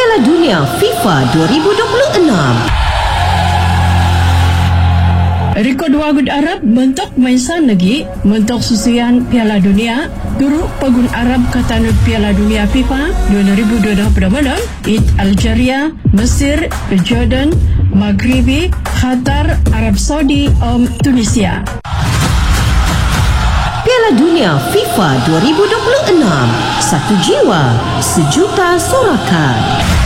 Piala Dunia FIFA 2026. Rekod wagud Arab bentuk mainsan lagi bentuk susuan Piala Dunia turut pegun Arab katanut Piala Dunia FIFA 2026 it Algeria, Mesir, Jordan, Maghribi, Qatar, Arab Saudi, Tunisia. Piala Dunia FIFA 2026. Satu jiwa, sejuta sorakan.